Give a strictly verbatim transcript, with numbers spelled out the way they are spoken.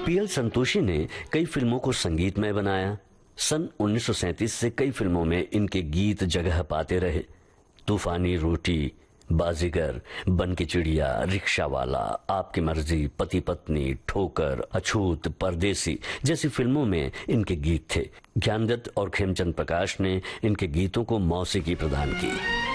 P L Santoshi ने कई फिल्मों को संगीतमय बनाया। सन उन्नीस सौ सैंतीस से कई फिल्मों में इनके गीत जगह पाते रहे। तूफानी रोटी, बाजीगर, बन की चिड़िया, रिक्शा वाला, आपकी मर्जी, पति पत्नी, ठोकर, अछूत, परदेसी जैसी फिल्मों में इनके गीत थे। ज्ञानदत्त और खेमचंद प्रकाश ने इनके गीतों को मौसीकी प्रदान की।